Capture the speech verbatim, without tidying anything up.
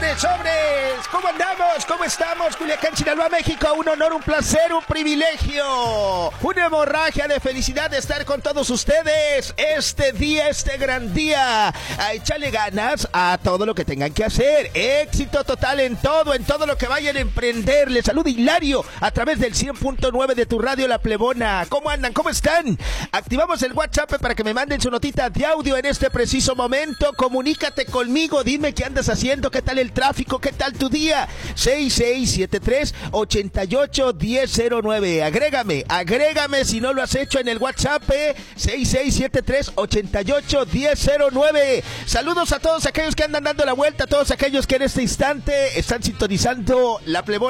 sobres, sobres. ¿Cómo andamos? ¿Cómo estamos? Culiacán, Sinaloa, México. Un honor, un placer, un privilegio. Una hemorragia de felicidad de estar con todos ustedes este día, este gran día. A echarle ganas a todo lo que tengan que hacer. Éxito total en todo, en todo lo que vayan a emprender. Les saluda Hilario a través del cien punto nueve de tu radio La Plebona. ¿Cómo andan? ¿Cómo están? Activamos el WhatsApp para que me manden su notita de audio en este preciso momento. Comunícate conmigo, dime qué andas haciendo, qué tal el tráfico, qué tal tu día. seis seis siete tres, ocho ocho uno cero cero nueve. Agrégame, agrégame si no lo has hecho en el WhatsApp. eh. seis seis siete tres, ocho ocho uno cero cero nueve. Saludos a todos aquellos que andan dando la vuelta, a todos aquellos que en este instante están sintonizando La Plebona.